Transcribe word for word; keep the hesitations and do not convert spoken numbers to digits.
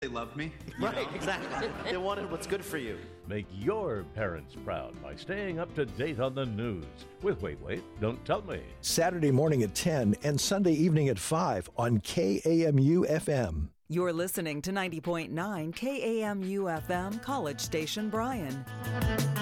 They love me. Right, know? exactly. They wanted what's good for you. Make your parents proud by staying up to date on the news with Wait, Wait, Don't Tell Me. Saturday morning at ten and Sunday evening at five on K A M U F M. You're listening to ninety point nine K A M U F M, College Station, Bryan.